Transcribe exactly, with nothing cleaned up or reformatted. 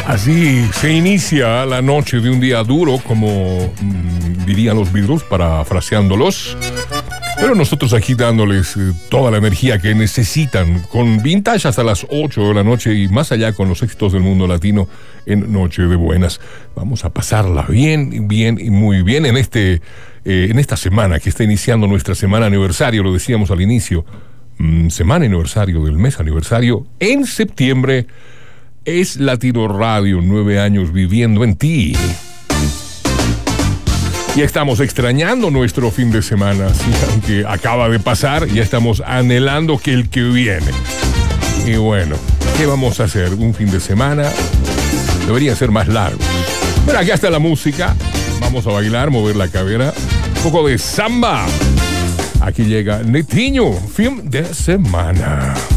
Así se inicia la noche de un día duro, como mmm, dirían los Beatles, parafraseándolos. Pero nosotros aquí dándoles eh, toda la energía que necesitan, con Vintage hasta las ocho de la noche y más allá con los éxitos del mundo latino en Noche de Buenas. Vamos a pasarla bien, bien y muy bien en, este, eh, en esta semana que está iniciando nuestra semana aniversario, lo decíamos al inicio, mm, semana aniversario del mes aniversario en septiembre. Es Latino Radio, nueve años viviendo en ti. Ya estamos extrañando nuestro fin de semana, ¿sí? Aunque acaba de pasar, ya estamos anhelando que el que viene. Y bueno, ¿qué vamos a hacer? Un fin de semana debería ser más largo. Pero aquí está la música. Vamos a bailar, mover la cadera. Un poco de samba. Aquí llega Netiño, fin de semana.